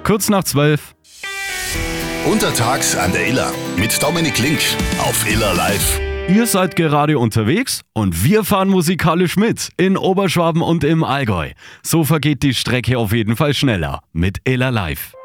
kurz nach 12. Untertags an der Iller mit Dominik Link auf Iller Live. Ihr seid gerade unterwegs und wir fahren musikalisch mit in Oberschwaben und im Allgäu. So vergeht die Strecke auf jeden Fall schneller mit Iller Live.